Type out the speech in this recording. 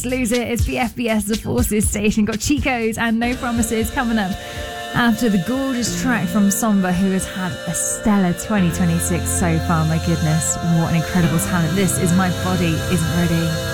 Lose It. It's the FBS The Forces station. Got Chico's and No Promises coming up after the gorgeous track from Somber, who has had a stellar 2026 so far. My goodness, what an incredible talent. This is My Body Isn't Ready.